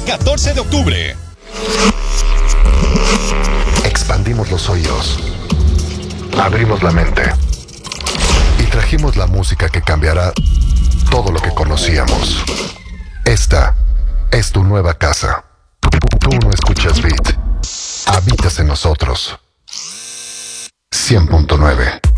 14 de octubre. Expandimos los oídos, abrimos la mente y trajimos la música que cambiará todo lo que conocíamos. Esta es tu nueva casa. Tú no escuchas Beat, habitas en nosotros. 100.9